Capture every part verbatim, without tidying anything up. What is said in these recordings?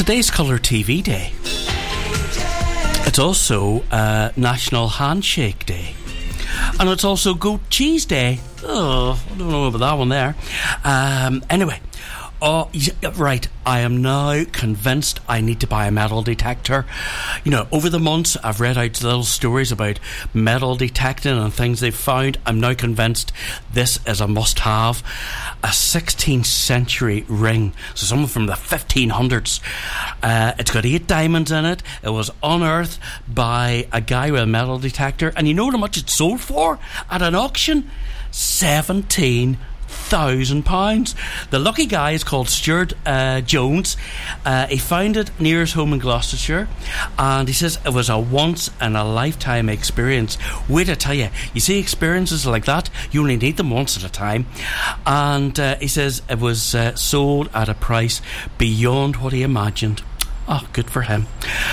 Today's Colour T V Day. It's also uh, National Handshake Day. And it's also Goat Cheese Day. Oh, I don't know about that one there. Um, anyway. Oh, right. I am now convinced I need to buy a metal detector. You know, over the months, I've read out little stories about metal detecting and things they've found. I'm now convinced this is a must-have. A sixteenth century ring. So something from the fifteen hundreds. Uh, it's got eight diamonds in it. It was unearthed by a guy with a metal detector. And you know how much it sold for at an auction? seventeen thousand pounds. The lucky guy is called Stuart uh, Jones. Uh, he found it near his home in Gloucestershire, and he says it was a once in a lifetime experience. Wait, I tell you, you see experiences like that, you only need them once at a time. And uh, he says it was uh, sold at a price beyond what he imagined. Oh, good for him.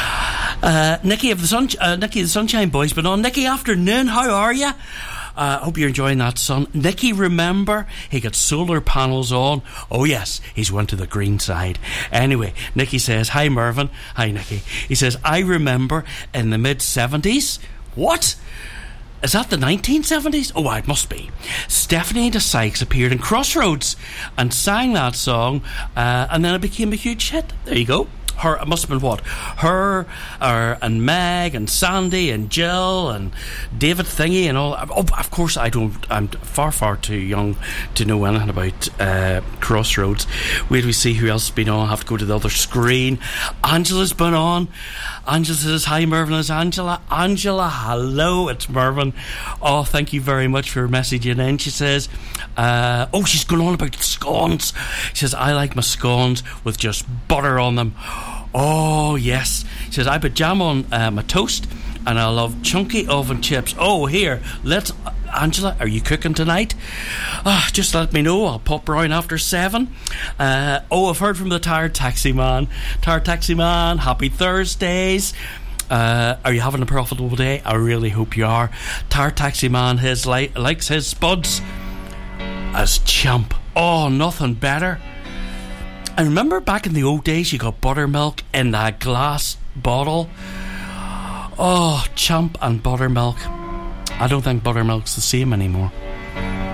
Uh, Nicky of the Sun, uh, Nicky of the Sunshine Boys, but on Nicky afternoon, how are you? I uh, hope you're enjoying that, son. Nicky, remember, he got solar panels on. Oh, yes, he's went to the green side. Anyway, Nicky says, hi, Mervyn. Hi, Nicky. He says, I remember in the mid-seventies. What? Is that the nineteen seventies? Oh, it must be. Stephanie de Sykes appeared in Crossroads and sang that song, uh, and then it became a huge hit. There you go. Her, it must have been what? Her uh, and Meg and Sandy and Jill and David Thingy and all. Oh, of course, I don't. I'm far, far too young to know anything about uh, Crossroads. Wait till we see who else has been on. I have to go to the other screen. Angela's been on. Angela says, hi, Mervyn. It's Angela. Angela, hello, it's Mervyn. Oh, thank you very much for messaging in. She says, uh, oh, she's going on about scones. She says, I like my scones with just butter on them. Oh, yes. She says, I put jam on uh, my toast, and I love chunky oven chips. Oh, here, let's... Angela, are you cooking tonight? Oh, just let me know. I'll pop round after seven. Uh, oh, I've heard from the Tired Taxi Man. Tired Taxi Man, happy Thursdays. Uh, are you having a profitable day? I really hope you are. Tired Taxi Man his li- likes his spuds as champ. Oh, nothing better. And remember back in the old days, you got buttermilk in that glass bottle. Oh, champ and buttermilk. I don't think buttermilk's the same anymore.